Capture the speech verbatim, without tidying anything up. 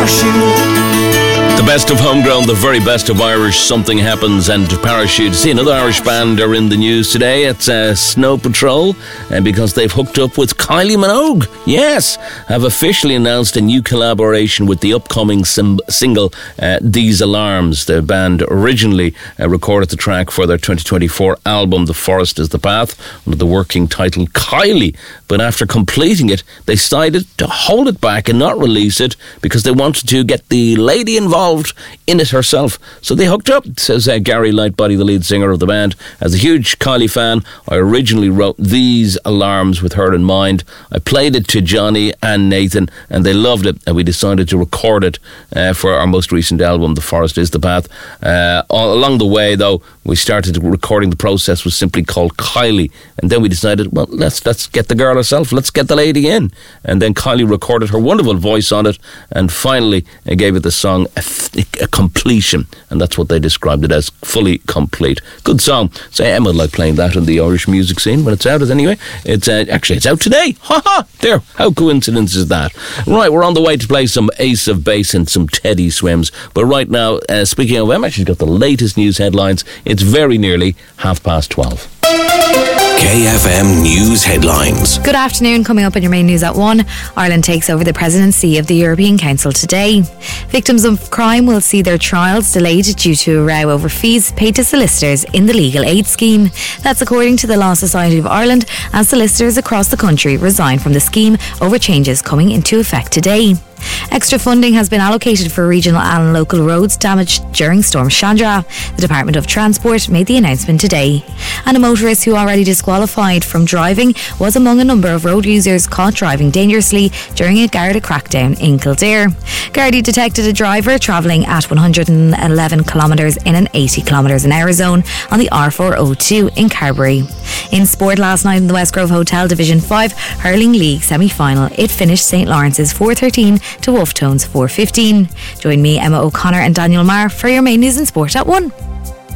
parachute. The best of homegrown, the very best of Irish, Something Happens and Parachute. See, another Irish band are in the news today. It's uh, Snow Patrol, and because they've hooked up with Kylie Minogue. Yes, have officially announced a new collaboration with the upcoming sim- single uh, These Alarms. The band originally uh, recorded the track for their twenty twenty-four album The Forest is the Path under the working title Kylie, but after completing it they decided to hold it back and not release it because they wanted to get the lady involved in it herself. So they hooked up, says uh, Gary Lightbody, the lead singer of the band. As a huge Kylie fan, I originally wrote These Alarms with her in mind. I played it to Johnny and Nathan and they loved it, and we decided to record it uh, for our most recent album, The Forest is the Path. Uh, all along the way though, we started recording. The process was simply called Kylie, and then we decided, well, let's let's get the girl herself, let's get the lady in. And then Kylie recorded her wonderful voice on it and finally uh, gave it the song a, a completion, and that's what they described it as, fully complete. Good song. So Emma would like playing that in the Irish music scene when it's out. Anyway, it's uh, actually it's out today. Ha ha! There, how coincidence is that? Right, we're on the way to play some Ace of Base and some Teddy Swims, but right now, uh, speaking of Emma, she's got the latest news headlines. It's very nearly half past twelve. K F M News Headlines. Good afternoon. Coming up in your main news at one, Ireland takes over the presidency of the European Council today. Victims of crime will see their trials delayed due to a row over fees paid to solicitors in the legal aid scheme. That's according to the Law Society of Ireland, as solicitors across the country resign from the scheme over changes coming into effect today. Extra funding has been allocated for regional and local roads damaged during Storm Chandra. The Department of Transport made the announcement today. And a motorist who already disqualified from driving was among a number of road users caught driving dangerously during a Garda crackdown in Kildare. Gardaí detected a driver travelling at one hundred eleven kilometres in an eighty kilometres an hour zone on the R four oh two in Carbery. In sport last night in the Westgrove Hotel Division five Hurling League semi-final, it finished St Lawrence's four thirteen to Wolftones four fifteen. Join me, Emma O'Connor and Daniel Marr for your main news and sport at one.